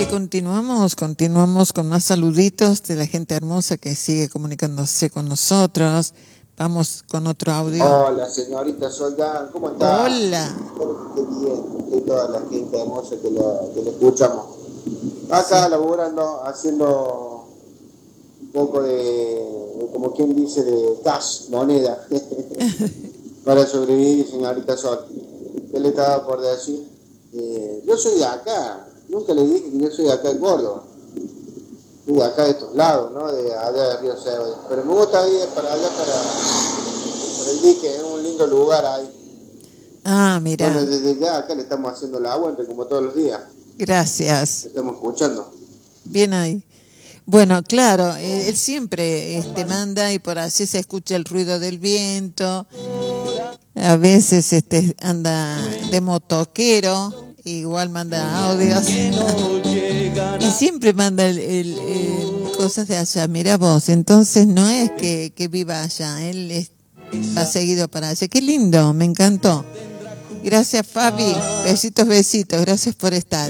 Y continuamos con más saluditos de la gente hermosa que sigue comunicándose con nosotros. Vamos con otro audio. Hola, señorita Soldán, ¿cómo está? Hola. Espero que esté bien, que toda la gente hermosa que lo escuchamos. Acá Sí. laburando, haciendo un poco de, como quien dice, de cash, moneda, para sobrevivir, señorita Sol. ¿Qué le estaba por decir? Yo soy de acá, nunca le dije que yo soy de acá de Córdoba. Soy de acá de estos lados, ¿no? De allá de Río Ceballos. Pero me gusta ir para allá, para el dique, es un lindo lugar ahí. Ah, mira. Bueno, desde ya acá le estamos haciendo la aguante como todos los días. Gracias. Le estamos escuchando. Bien ahí. Bueno, claro, él siempre manda y por así se escucha el ruido del viento. A veces anda de motoquero, igual manda audios. Y siempre manda cosas de allá, mira vos. Entonces no es que viva allá, él va seguido para allá. Qué lindo, me encantó. Gracias, Fabi. Besitos, besitos. Gracias por estar.